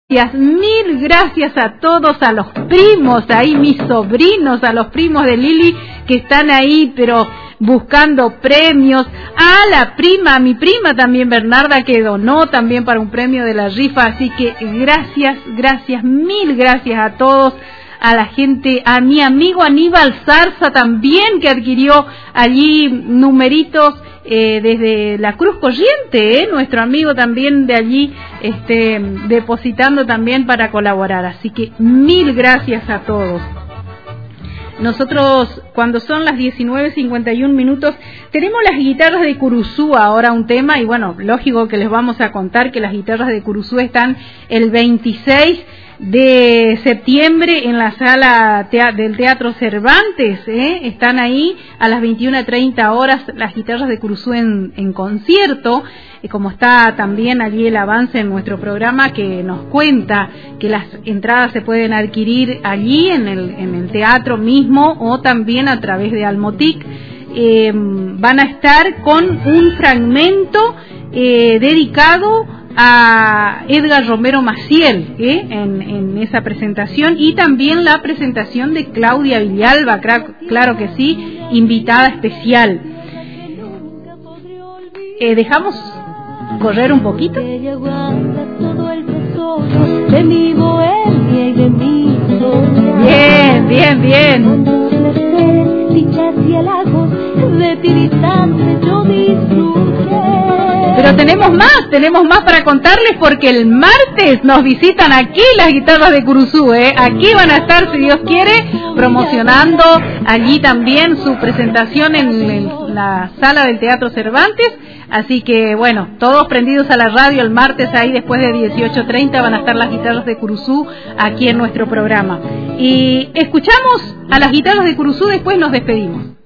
Mil gracias a todos, a los primos, ahí mis sobrinos, a los primos de Lili que están ahí, pero buscando premios, a la prima, a mi prima también Bernarda que donó también para un premio de la rifa, así que gracias, mil gracias a todos, a la gente, a mi amigo Aníbal Zarza también que adquirió allí numeritos desde la Cruz Corriente, nuestro amigo también de allí, depositando también para colaborar, así que mil gracias a todos. Nosotros, cuando son las 19:51, tenemos las guitarras de Curuzú, ahora un tema, y bueno, lógico que les vamos a contar que las guitarras de Curuzú están el 26 de septiembre en la sala del Teatro Cervantes, están ahí a las 21:30 horas las guitarras de Curuzú en concierto, como está también allí el avance en nuestro programa que nos cuenta que las entradas se pueden adquirir allí en el teatro mismo o también a través de Almotic. Van a estar con un fragmento dedicado a Edgar Romero Maciel en esa presentación, y también la presentación de Claudia Villalba, claro que sí, invitada especial. Dejamos correr un poquito. Bien. Pero tenemos más para contarles, porque el martes nos visitan aquí las guitarras de Curuzú, aquí van a estar, si Dios quiere, promocionando allí también su presentación en la sala del Teatro Cervantes, así que bueno, todos prendidos a la radio el martes, ahí después de 18:30 van a estar las guitarras de Curuzú aquí en nuestro programa. Y escuchamos a las guitarras de Curuzú, después nos despedimos.